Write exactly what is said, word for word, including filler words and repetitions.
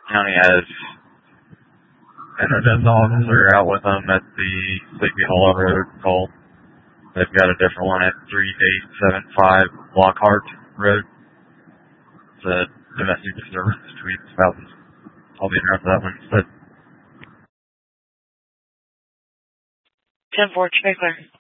County has an agenda officer out with them at the Sleepy Hollow Road call. They've got a different one at three eight seven five Lockhart Road. It's a domestic disturbance between spouses. I'll be around for that one instead. ten four, Trigger.